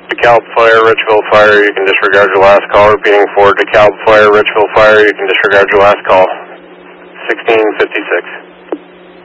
DeKalb Fire, Richville Fire, you can disregard your last call. Repeating for DeKalb Fire, Richville Fire, you can disregard your last call. 1656.